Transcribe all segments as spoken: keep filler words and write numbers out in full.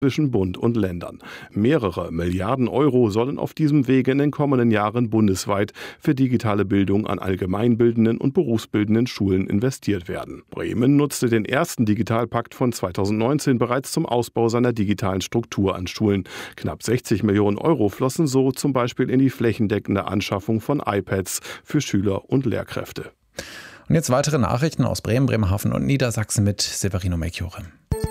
zwischen Bund und Ländern. Mehrere Milliarden Euro sollen auf diesem Wege in den kommenden Jahren bundesweit für digitale Bildung an allgemeinbildenden und berufsbildenden Schulen investiert werden. Bremen nutzte den ersten Digitalpakt von zweitausendneunzehn bereits zum Ausbau seiner digitalen Struktur an Schulen. Knapp sechzig Millionen Euro flossen so zum Beispiel in die flächendeckende Anschaffung von iPads für Schüler und Lehrkräfte. Und jetzt weitere Nachrichten aus Bremen, Bremerhaven und Niedersachsen mit Severino Melchiorre.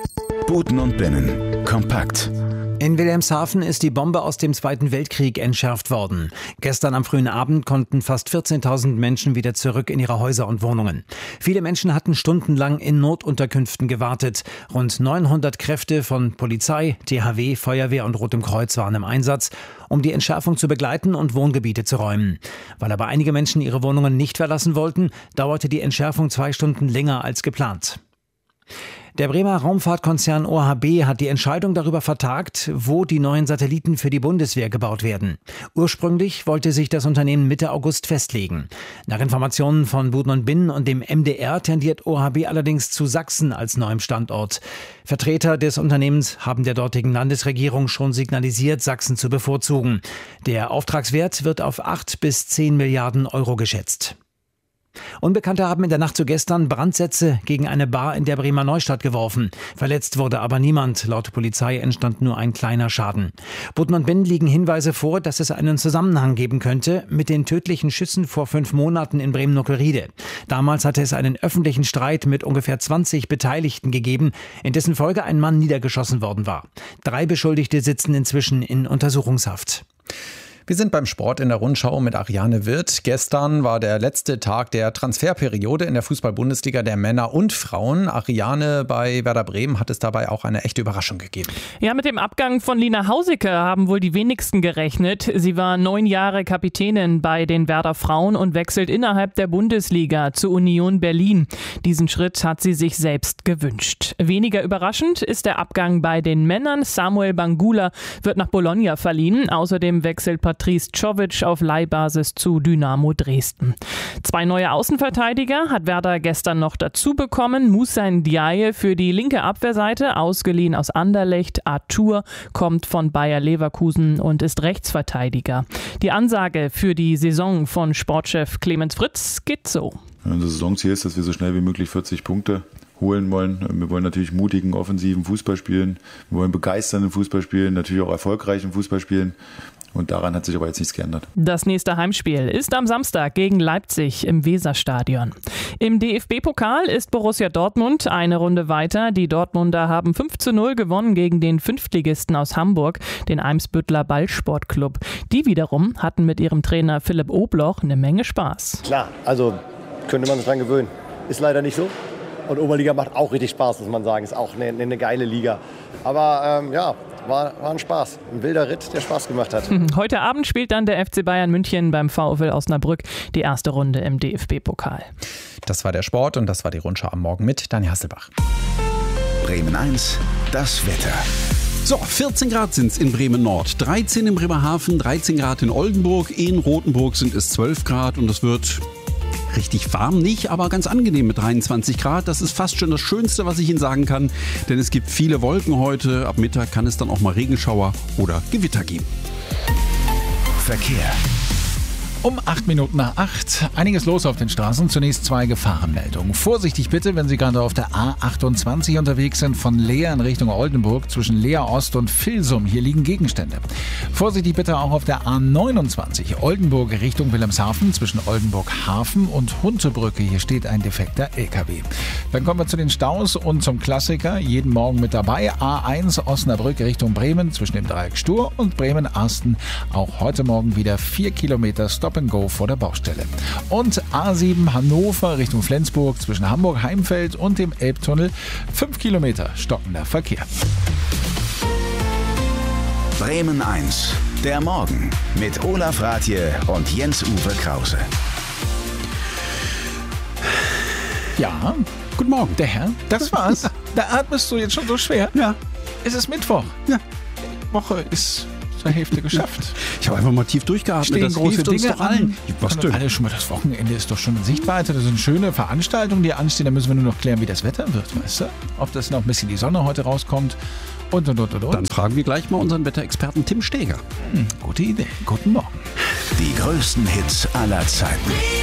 Buten und Binnen. Kompakt. In Wilhelmshaven ist die Bombe aus dem Zweiten Weltkrieg entschärft worden. Gestern am frühen Abend konnten fast vierzehntausend Menschen wieder zurück in ihre Häuser und Wohnungen. Viele Menschen hatten stundenlang in Notunterkünften gewartet. Rund neunhundert Kräfte von Polizei, T H W, Feuerwehr und Rotem Kreuz waren im Einsatz, um die Entschärfung zu begleiten und Wohngebiete zu räumen. Weil aber einige Menschen ihre Wohnungen nicht verlassen wollten, dauerte die Entschärfung zwei Stunden länger als geplant. Der Bremer Raumfahrtkonzern O H B hat die Entscheidung darüber vertagt, wo die neuen Satelliten für die Bundeswehr gebaut werden. Ursprünglich wollte sich das Unternehmen Mitte August festlegen. Nach Informationen von Buten und Binnen und dem M D R tendiert O H B allerdings zu Sachsen als neuem Standort. Vertreter des Unternehmens haben der dortigen Landesregierung schon signalisiert, Sachsen zu bevorzugen. Der Auftragswert wird auf acht bis zehn Milliarden Euro geschätzt. Unbekannte haben in der Nacht zu gestern Brandsätze gegen eine Bar in der Bremer Neustadt geworfen. Verletzt wurde aber niemand. Laut Polizei entstand nur ein kleiner Schaden. Buten und Binnen liegen Hinweise vor, dass es einen Zusammenhang geben könnte mit den tödlichen Schüssen vor fünf Monaten in Bremen-Nockerriede. Damals hatte es einen öffentlichen Streit mit ungefähr zwanzig Beteiligten gegeben, in dessen Folge ein Mann niedergeschossen worden war. Drei Beschuldigte sitzen inzwischen in Untersuchungshaft. Wir sind beim Sport in der Rundschau mit Ariane Wirth. Gestern war der letzte Tag der Transferperiode in der Fußball-Bundesliga der Männer und Frauen. Ariane, bei Werder Bremen hat es dabei auch eine echte Überraschung gegeben. Ja, mit dem Abgang von Lina Hausicke haben wohl die wenigsten gerechnet. Sie war neun Jahre Kapitänin bei den Werder Frauen und wechselt innerhalb der Bundesliga zu Union Berlin. Diesen Schritt hat sie sich selbst gewünscht. Weniger überraschend ist der Abgang bei den Männern. Samuel Bangula wird nach Bologna verliehen. Außerdem wechselt Patrice Czovic auf Leihbasis zu Dynamo Dresden. Zwei neue Außenverteidiger hat Werder gestern noch dazu bekommen. Moussa Ndiaye für die linke Abwehrseite, ausgeliehen aus Anderlecht. Arthur kommt von Bayer Leverkusen und ist Rechtsverteidiger. Die Ansage für die Saison von Sportchef Clemens Fritz geht so. Unser Saisonziel ist, dass wir so schnell wie möglich vierzig Punkte holen wollen. Wir wollen natürlich mutigen, offensiven Fußball spielen. Wir wollen begeisternden Fußball spielen, natürlich auch erfolgreichen Fußball spielen. Und daran hat sich aber jetzt nichts geändert. Das nächste Heimspiel ist am Samstag gegen Leipzig im Weserstadion. Im D F B-Pokal ist Borussia Dortmund eine Runde weiter. Die Dortmunder haben fünf zu null gewonnen gegen den Fünftligisten aus Hamburg, den Eimsbütteler Ballsportclub. Die wiederum hatten mit ihrem Trainer Philipp Obloch eine Menge Spaß. Klar, also könnte man sich dran gewöhnen. Ist leider nicht so. Und Oberliga macht auch richtig Spaß, muss man sagen. Ist auch eine, eine geile Liga. Aber ähm, ja, war, war ein Spaß. Ein wilder Ritt, der Spaß gemacht hat. Heute Abend spielt dann der F C Bayern München beim VfL Osnabrück die erste Runde im D F B-Pokal. Das war der Sport und das war die Rundschau am Morgen mit Daniel Hasselbach. Bremen eins, das Wetter. So, vierzehn Grad sind es in Bremen-Nord, dreizehn in Bremerhaven, dreizehn Grad in Oldenburg, in Rothenburg sind es zwölf Grad und es wird richtig warm nicht, aber ganz angenehm mit dreiundzwanzig Grad. Das ist fast schon das Schönste, was ich Ihnen sagen kann, denn es gibt viele Wolken heute. Ab Mittag kann es dann auch mal Regenschauer oder Gewitter geben. Verkehr. Um acht Minuten nach acht. Einiges los auf den Straßen. Zunächst zwei Gefahrenmeldungen. Vorsichtig bitte, wenn Sie gerade auf der A achtundzwanzig unterwegs sind, von Leer in Richtung Oldenburg, zwischen Leer Ost und Vilsum. Hier liegen Gegenstände. Vorsichtig bitte auch auf der A neunundzwanzig, Oldenburg Richtung Wilhelmshaven, zwischen Oldenburg Hafen und Huntebrücke. Hier steht ein defekter L K W. Dann kommen wir zu den Staus und zum Klassiker. Jeden Morgen mit dabei. A eins, Osnabrück Richtung Bremen, zwischen dem Dreieck Stur und Bremen-Asten. Auch heute Morgen wieder vier Kilometer Stop and Go vor der Baustelle. Und A sieben Hannover Richtung Flensburg zwischen Hamburg-Heimfeld und dem Elbtunnel. fünf Kilometer stockender Verkehr. Bremen eins, der Morgen mit Olaf Rathje und Jens-Uwe Krause. Ja, guten Morgen. Der Herr, das war's. Da atmest du jetzt schon so schwer. Ja. Es ist Mittwoch. Ja. Die Woche ist zur Hälfte geschafft. Ich habe einfach mal tief durchgeatmet. Stehen das große hilft uns Dinge doch allen. Was denn? Alle schon mal, das Wochenende ist doch schon in Sichtweite. Das sind schöne Veranstaltungen, die anstehen. Da müssen wir nur noch klären, wie das Wetter wird, weißt du? Ob das noch ein bisschen die Sonne heute rauskommt Und, und, und, und, und. Dann fragen wir gleich mal unseren Wetterexperten Tim Steger. Hm, gute Idee. Guten Morgen. Die größten Hits aller Zeiten.